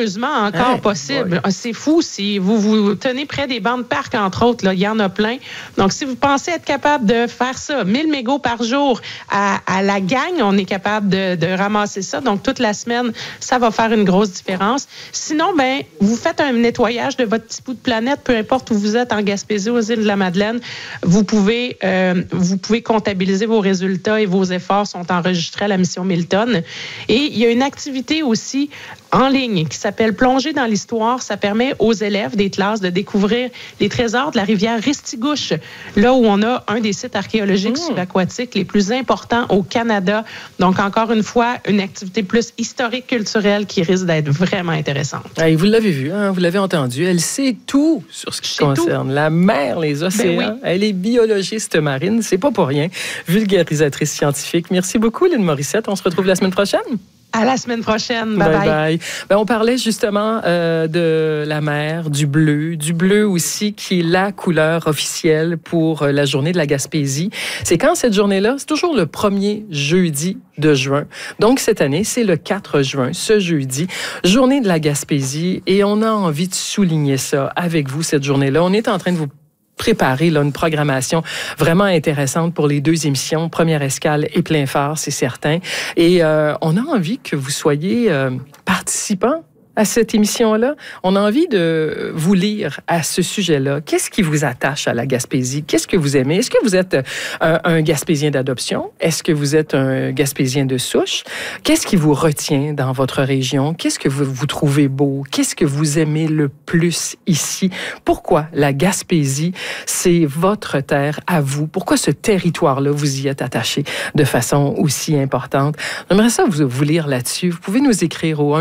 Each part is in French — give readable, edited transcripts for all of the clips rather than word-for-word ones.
malheureusement encore possible. Ouais. C'est fou si vous tenez près des bancs de parc, entre autres, là, il y en a plein. Donc, si vous pensez être capable de faire ça, 1000 mégots par jour à la gang, on est capable de ramasser ça. Donc, toute la semaine, ça va faire une grosse différence. Sinon, vous faites un nettoyage de votre petit bout de planète, peu importe où vous êtes en Gaspésie, aux îles de la Madeleine. Vous pouvez comptabiliser vos résultats et vos efforts sont enregistrés à la mission Milton. Et il y a une activité aussi en ligne qui s'appelle Plonger dans l'histoire. Ça permet aux élèves des classes de découvrir les trésors de la rivière Ristigouche, là où on a un des sites archéologiques subaquatiques les plus importants au Canada. Donc, encore une fois, une activité plus historique, culturelle qui risque d'être vraiment intéressante. Et vous l'avez vu, vous l'avez entendu, elle sait tout sur ce qui concerne la mer, les océans. Oui. Elle est biologiste marine, c'est pas pour rien. Vulgarisatrice scientifique. Merci beaucoup, Lynn Morissette. On se retrouve la semaine prochaine. À la semaine prochaine. Bye-bye. On parlait justement de la mer, du bleu aussi, qui est la couleur officielle pour la journée de la Gaspésie. C'est quand cette journée-là? C'est toujours le premier jeudi de juin. Donc, cette année, c'est le 4 juin, ce jeudi, journée de la Gaspésie. Et on a envie de souligner ça avec vous, cette journée-là. On est en train de vous préparer une programmation vraiment intéressante pour les 2 émissions, Première Escale et Plein Phare, c'est certain. Et on a envie que vous soyez participants à cette émission-là. On a envie de vous lire à ce sujet-là. Qu'est-ce qui vous attache à la Gaspésie? Qu'est-ce que vous aimez? Est-ce que vous êtes un Gaspésien d'adoption? Est-ce que vous êtes un Gaspésien de souche? Qu'est-ce qui vous retient dans votre région? Qu'est-ce que vous trouvez beau? Qu'est-ce que vous aimez le plus ici? Pourquoi la Gaspésie, c'est votre terre à vous? Pourquoi ce territoire-là, vous y êtes attaché de façon aussi importante? J'aimerais ça vous lire là-dessus. Vous pouvez nous écrire au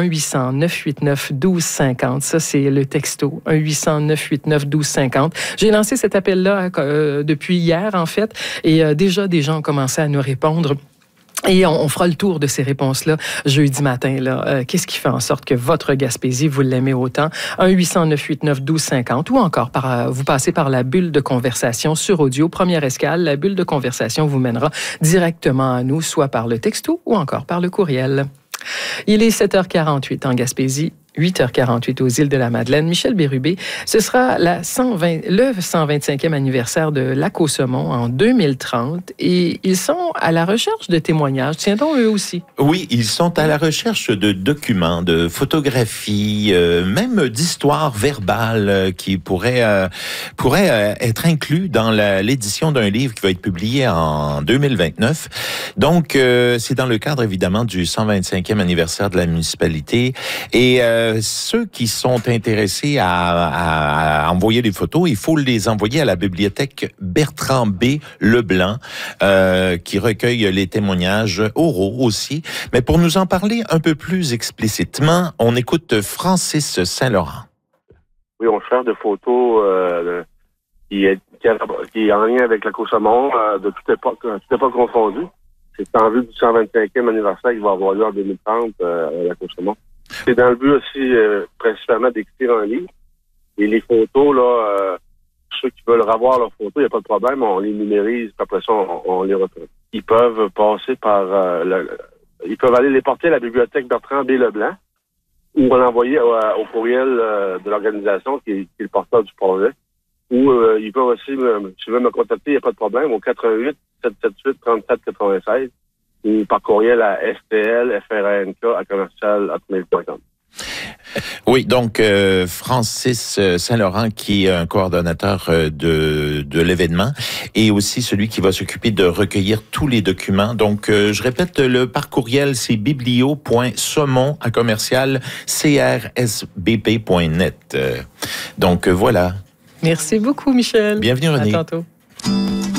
1-800-989-1250. Ça, c'est le texto. 1-800-989-1250. J'ai lancé cet appel-là depuis hier, en fait, et déjà, des gens ont commencé à nous répondre. Et on fera le tour de ces réponses-là jeudi matin. Qu'est-ce qui fait en sorte que votre Gaspésie, vous l'aimez autant? 1-800-989-1250 ou encore vous passez par la bulle de conversation sur audio. Première escale, la bulle de conversation vous mènera directement à nous, soit par le texto ou encore par le courriel. Il est 7h48 en Gaspésie. 8h48 aux îles de la Madeleine. Michel Bérubé, ce sera le 125e anniversaire de Lac au saumon en 2030 et ils sont à la recherche de témoignages. Tiens-donc eux aussi. Oui, ils sont à la recherche de documents, de photographies, même d'histoires verbales qui pourraient être inclus dans l'édition d'un livre qui va être publié en 2029. Donc, c'est dans le cadre évidemment du 125e anniversaire de la municipalité et ceux qui sont intéressés à envoyer des photos, il faut les envoyer à la bibliothèque Bertrand B. Leblanc, qui recueille les témoignages oraux aussi. Mais pour nous en parler un peu plus explicitement, on écoute Francis Saint-Laurent. Oui, on cherche des photos qui est en lien avec Lac au saumon, de toute époque confondue. C'est en vue du 125e anniversaire qui va avoir lieu en 2030 à Lac au saumon. C'est dans le but aussi, principalement, d'écrire un livre. Et les photos, là, ceux qui veulent revoir leurs photos, il n'y a pas de problème, on les numérise, puis après ça, on les retrouve. Ils peuvent passer par... ils peuvent aller les porter à la bibliothèque Bertrand B. Leblanc ou l'envoyer au courriel de l'organisation qui est le porteur du projet. Ou ils peuvent aussi, si tu veux me contacter, il n'y a pas de problème, au 88 778 37 96. Ou par courriel à stlfrank@commercial@mail.com. Oui, donc Francis Saint-Laurent qui est un coordonnateur de l'événement et aussi celui qui va s'occuper de recueillir tous les documents. Donc, je répète, le par courriel, c'est biblio.saumon@crsbp.net. Donc, voilà. Merci beaucoup, Michel. Bienvenue, René. À tantôt.